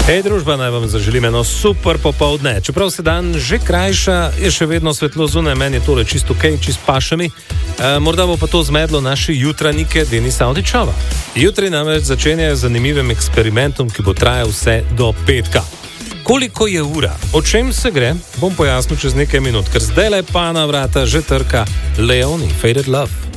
Hej, družba, naj vam zaželim eno super popoldne. Čeprav se dan že krajša, je še vedno svetlo zunaj, meni je tole čisto kaj, čist pašami. Morda bo pa to zmedlo naše jutranjike Denisa Avdićova. Jutri namreč začenja z zanimivim eksperimentom, ki bo trajal vse do petka. Koliko je ura? O čem se gre? Bom pojasnil čez nekaj minut, ker zdaj le pa na vrata že trka Leoni, Faded Love.